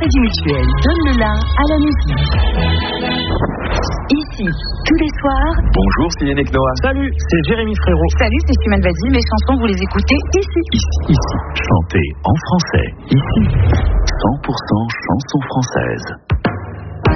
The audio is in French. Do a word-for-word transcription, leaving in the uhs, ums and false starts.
Crédit Mutuel donne le la à la musique. Ici, tous les soirs. Bonjour, c'est Yannick Noah. Salut, c'est Jérémy Frérot. Salut, c'est Simone Vadi. Mes chansons, vous les écoutez ici. Ici, ici. Chantez en français. Ici. cent pour cent chansons françaises.